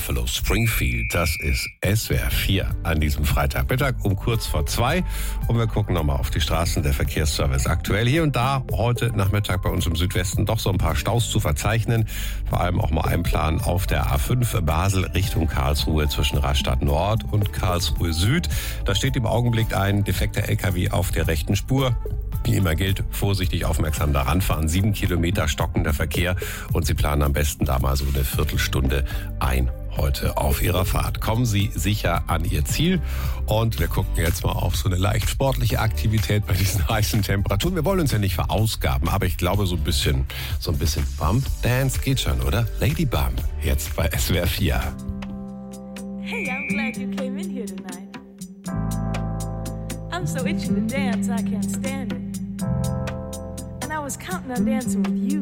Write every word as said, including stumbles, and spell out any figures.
Buffalo Springfield. Das ist S W R vier an diesem Freitagmittag um kurz vor zwei. Und wir gucken nochmal auf die Straßen, der Verkehrsservice aktuell. Hier und da heute Nachmittag bei uns im Südwesten doch so ein paar Staus zu verzeichnen. Vor allem auch mal einplanen auf der A fünf Basel Richtung Karlsruhe zwischen Rastatt Nord und Karlsruhe Süd. Da steht im Augenblick ein defekter L K W auf der rechten Spur. Wie immer gilt, vorsichtig aufmerksam daran fahren. Sieben Kilometer stockender Verkehr und Sie planen am besten da mal so eine Viertelstunde ein heute auf Ihrer Fahrt. Kommen Sie sicher an Ihr Ziel und wir gucken jetzt mal auf so eine leicht sportliche Aktivität bei diesen heißen Temperaturen. Wir wollen uns ja nicht verausgaben, aber ich glaube so ein bisschen, so ein bisschen Bump Dance geht schon, oder? Lady Bump, jetzt bei S W R vier. Hey, I'm glad you came in here tonight. I'm so itchy to dance, I can't stand it. And I was counting on dancing with you.